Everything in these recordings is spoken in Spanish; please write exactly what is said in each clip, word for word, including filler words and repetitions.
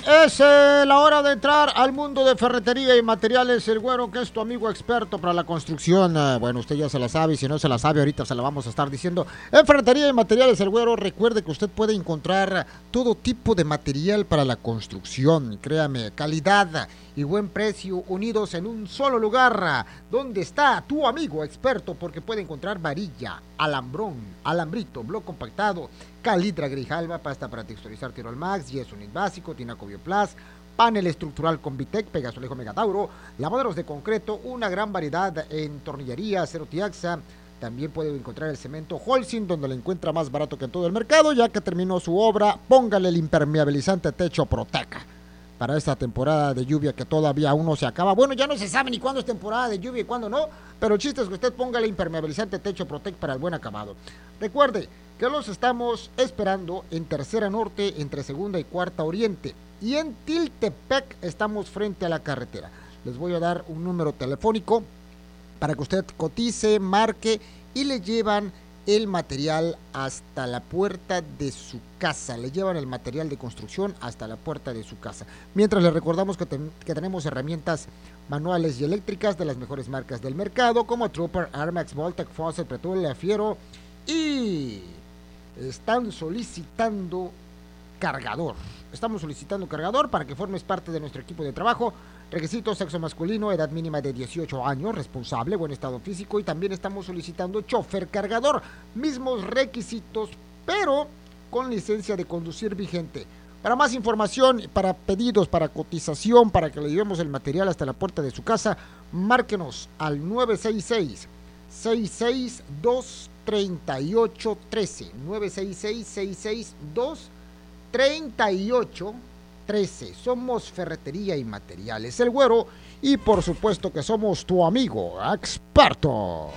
es eh, la hora de entrar al mundo de ferretería y materiales. El Güero, que es tu amigo experto para la construcción. Eh, bueno, usted ya se la sabe y si no se la sabe, ahorita se la vamos a estar diciendo. En ferretería y materiales, El Güero, recuerde que usted puede encontrar todo tipo de material para la construcción. Créame, calidad y buen precio unidos en un solo lugar. ¿Dónde está tu amigo experto? Porque puede encontrar varilla, alambrón, alambrito, bloc compactado, calidra grijalva, pasta para texturizar Tirol Max, yeso unit básico, tinaco Bioplas, panel estructural con Vitec, Pegasolejo Megatauro, lavaderos de concreto, una gran variedad en tornillería, Cero Tiaxa. También puede encontrar el cemento Holcim, donde lo encuentra más barato que en todo el mercado. Ya que terminó su obra, póngale el impermeabilizante Techo Proteca para esta temporada de lluvia que todavía aún no se acaba. Bueno, ya no se sabe ni cuándo es temporada de lluvia y cuándo no, pero el chiste es que usted ponga el impermeabilizante Techo Protec para el buen acabado. Recuerde que los estamos esperando en Tercera Norte, entre Segunda y Cuarta Oriente, y en Tiltepec estamos frente a la carretera. Les voy a dar un número telefónico para que usted cotice, marque y le llevan el material hasta la puerta de su casa. Le llevan el material de construcción hasta la puerta de su casa. Mientras le recordamos que, ten, que tenemos herramientas manuales y eléctricas de las mejores marcas del mercado, como Trooper, Armax, Voltec, Fawcett, Pretul, Fiero, y están solicitando cargador. Estamos solicitando cargador para que formes parte de nuestro equipo de trabajo. Requisitos: sexo masculino, edad mínima de dieciocho años, responsable, buen estado físico, y también estamos solicitando chofer cargador. Mismos requisitos, pero con licencia de conducir vigente. Para más información, para pedidos, para cotización, para que le llevemos el material hasta la puerta de su casa, márquenos al nueve seis seis, seis seis dos, tres ocho uno tres. nueve seis seis, seis seis dos, tres ocho uno tres. Somos Ferretería y Materiales El Güero, y por supuesto que somos tu amigo experto.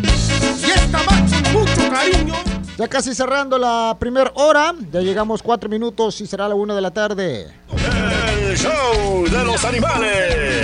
Y esta más con mucho cariño. Ya casi cerrando la primera hora, ya llegamos cuatro minutos y será la una de la tarde. El show de los animales.